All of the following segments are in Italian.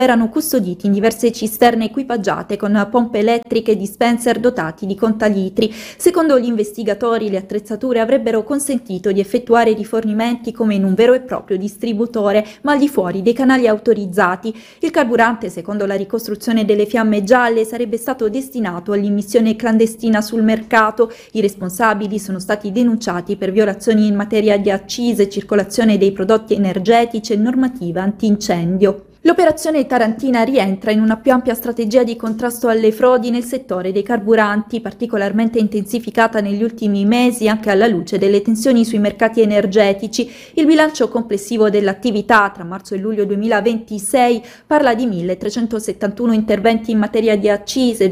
erano custoditi in diverse cisterne equipaggiate con pompe elettriche e dispenser dotati di contalitri. Secondo gli investigatori, le attrezzature avrebbero consentito di effettuare rifornimenti come in un vero e proprio distributore, ma al di fuori dei canali autorizzati. Il carburante, secondo la ricostruzione delle Fiamme Gialle, sarebbe stato destinato all'immissione clandestina sul mercato. I responsabili sono stati denunciati per violazioni in materia di accise, circolazione dei prodotti energetici e normativa antincendio. L'operazione Tarantina rientra in una più ampia strategia di contrasto alle frodi nel settore dei carburanti, particolarmente intensificata negli ultimi mesi anche alla luce delle tensioni sui mercati energetici. Il bilancio complessivo dell'attività tra marzo e luglio 2026 parla di 1.371 interventi in materia di accise,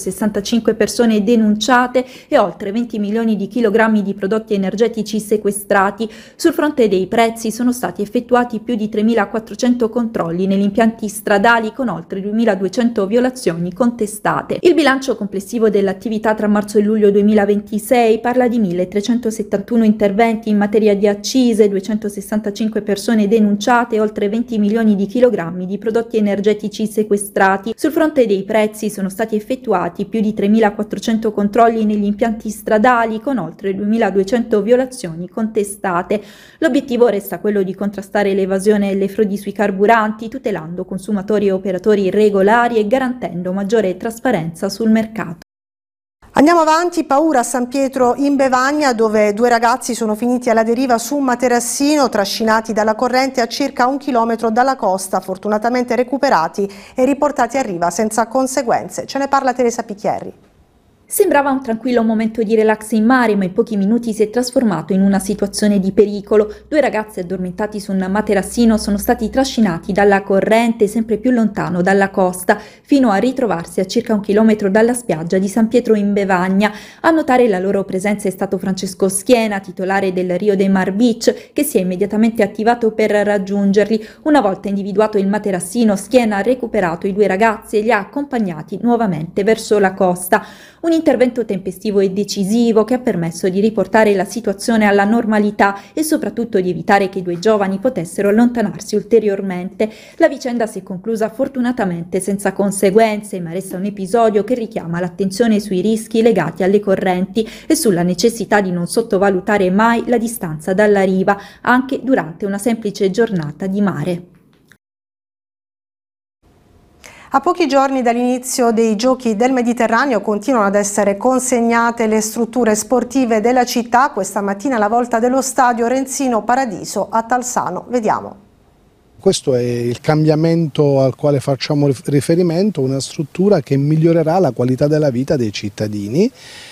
265 persone denunciate e oltre 20 milioni di chilogrammi di prodotti energetici sequestrati. Sul fronte dei prezzi sono stati effettuati più di 3.400 controlli negli impianti stradali con oltre 2.200 violazioni contestate. Il bilancio complessivo dell'attività tra marzo e luglio 2026 parla di 1.371 interventi in materia di accise, 265 persone denunciate e oltre 20 milioni di chilogrammi di prodotti energetici sequestrati. Sul fronte dei prezzi sono stati effettuati più di 3.400 controlli negli impianti stradali con oltre 2.200 violazioni contestate. L'obiettivo resta quello di contrastare l'evasione e le frodi sui carburanti, tutelando consumatori e operatori regolari e garantendo maggiore trasparenza sul mercato. Andiamo avanti, paura a San Pietro in Bevagna, dove 2 ragazzi sono finiti alla deriva su un materassino, trascinati dalla corrente a circa 1 chilometro dalla costa, fortunatamente recuperati e riportati a riva senza conseguenze. Ce ne parla Teresa Picchierri. Sembrava un tranquillo momento di relax in mare, ma in pochi minuti si è trasformato in una situazione di pericolo. 2 ragazzi addormentati su un materassino sono stati trascinati dalla corrente sempre più lontano dalla costa, fino a ritrovarsi a circa 1 chilometro dalla spiaggia di San Pietro in Bevagna. A notare la loro presenza è stato Francesco Schiena, titolare del Rio de Mar Beach, che si è immediatamente attivato per raggiungerli. Una volta individuato il materassino, Schiena ha recuperato i 2 ragazzi e li ha accompagnati nuovamente verso la costa. Un intervento tempestivo e decisivo che ha permesso di riportare la situazione alla normalità e soprattutto di evitare che i 2 giovani potessero allontanarsi ulteriormente. La vicenda si è conclusa fortunatamente senza conseguenze, ma resta un episodio che richiama l'attenzione sui rischi legati alle correnti e sulla necessità di non sottovalutare mai la distanza dalla riva, anche durante una semplice giornata di mare. A pochi giorni dall'inizio dei Giochi del Mediterraneo continuano ad essere consegnate le strutture sportive della città. Questa mattina la volta dello stadio Renzino Paradiso a Talsano. Vediamo. Questo è il cambiamento al quale facciamo riferimento, una struttura che migliorerà la qualità della vita dei cittadini.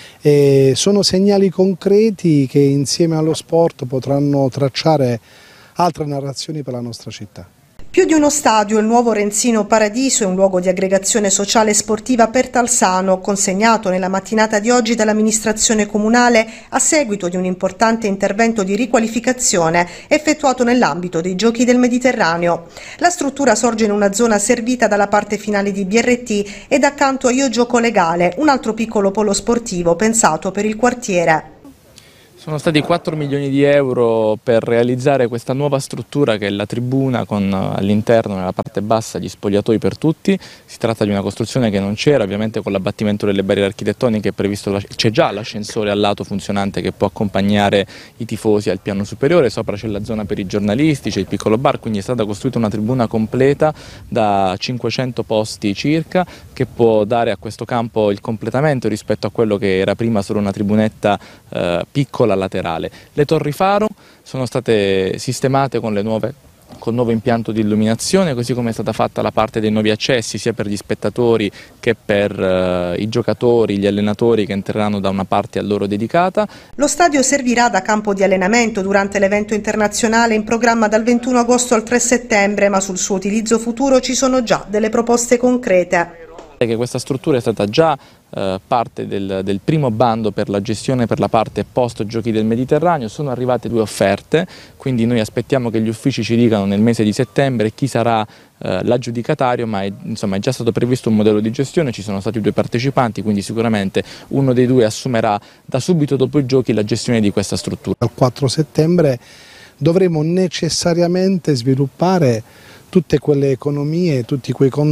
E sono segnali concreti che insieme allo sport potranno tracciare altre narrazioni per la nostra città. Più di uno stadio, il nuovo Renzino Paradiso è un luogo di aggregazione sociale e sportiva per Talsano, consegnato nella mattinata di oggi dall'amministrazione comunale a seguito di un importante intervento di riqualificazione effettuato nell'ambito dei Giochi del Mediterraneo. La struttura sorge in una zona servita dalla parte finale di BRT ed accanto a Io Gioco Legale, un altro piccolo polo sportivo pensato per il quartiere. Sono stati 4 milioni di euro per realizzare questa nuova struttura che è la tribuna con all'interno nella parte bassa gli spogliatoi per tutti. Si tratta di una costruzione che non c'era, ovviamente con l'abbattimento delle barriere architettoniche è previsto, c'è già l'ascensore al lato funzionante che può accompagnare i tifosi al piano superiore, sopra c'è la zona per i giornalisti, c'è il piccolo bar, quindi è stata costruita una tribuna completa da 500 posti circa che può dare a questo campo il completamento rispetto a quello che era prima solo una tribunetta piccola laterale. Le torri faro sono state sistemate con nuovo impianto di illuminazione, così come è stata fatta la parte dei nuovi accessi sia per gli spettatori che per i giocatori, gli allenatori che entreranno da una parte a loro dedicata. Lo stadio servirà da campo di allenamento durante l'evento internazionale in programma dal 21 agosto al 3 settembre, ma sul suo utilizzo futuro ci sono già delle proposte concrete. Che questa struttura è stata già parte del primo bando per la gestione per la parte post Giochi del Mediterraneo, sono arrivate 2 offerte, quindi noi aspettiamo che gli uffici ci dicano nel mese di settembre chi sarà l'aggiudicatario, ma è già stato previsto un modello di gestione, ci sono stati 2 partecipanti, quindi sicuramente uno dei 2 assumerà da subito dopo i Giochi la gestione di questa struttura. Al 4 settembre dovremo necessariamente sviluppare tutte quelle economie, tutti quei